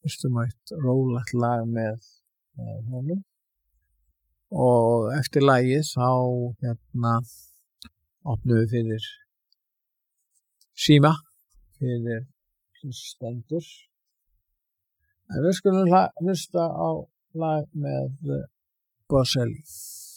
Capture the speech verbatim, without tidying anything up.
hlustum á eitt rólegt lag með, með honum og eftir lagið þá hérna opnum við fyrir síma fyrir hlustendur. En við skulum hlusta á lag með Boselli.